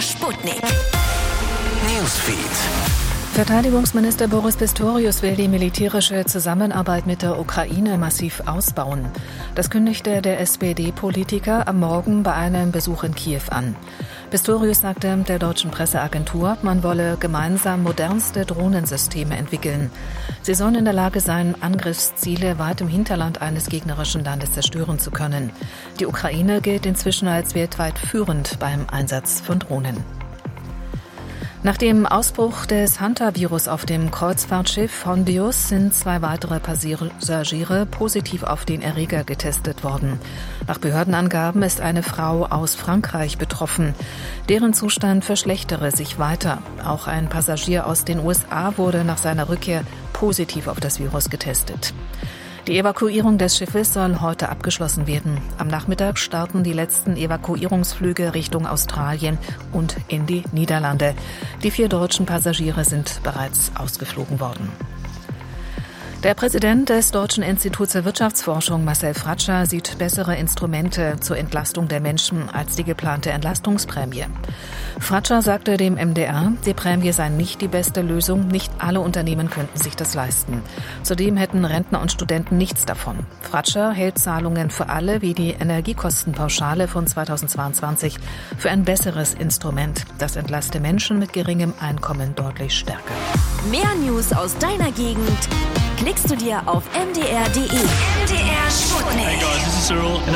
Sputnik Newsfeed. Verteidigungsminister Boris Pistorius will die militärische Zusammenarbeit mit der Ukraine massiv ausbauen. Das kündigte der SPD-Politiker am Morgen bei einem Besuch in Kiew an. Pistorius sagte der deutschen Presseagentur, man wolle gemeinsam modernste Drohnensysteme entwickeln. Sie sollen in der Lage sein, Angriffsziele weit im Hinterland eines gegnerischen Landes zerstören zu können. Die Ukraine gilt inzwischen als weltweit führend beim Einsatz von Drohnen. Nach dem Ausbruch des Hunter-Virus auf dem Kreuzfahrtschiff Hondius sind 2 weitere Passagiere positiv auf den Erreger getestet worden. Nach Behördenangaben ist eine Frau aus Frankreich betroffen. Deren Zustand verschlechtere sich weiter. Auch ein Passagier aus den USA wurde nach seiner Rückkehr positiv auf das Virus getestet. Die Evakuierung des Schiffes soll heute abgeschlossen werden. Am Nachmittag starten die letzten Evakuierungsflüge Richtung Australien und in die Niederlande. Die 4 deutschen Passagiere sind bereits ausgeflogen worden. Der Präsident des Deutschen Instituts für Wirtschaftsforschung, Marcel Fratscher, sieht bessere Instrumente zur Entlastung der Menschen als die geplante Entlastungsprämie. Fratscher sagte dem MDR, die Prämie sei nicht die beste Lösung, nicht alle Unternehmen könnten sich das leisten. Zudem hätten Rentner und Studenten nichts davon. Fratscher hält Zahlungen für alle wie die Energiekostenpauschale von 2022 für ein besseres Instrument, das entlasste Menschen mit geringem Einkommen deutlich stärker. Mehr News aus deiner Gegend klickst du dir auf mdr.de. MDR Sputnik. Hey guys, this is Cyril.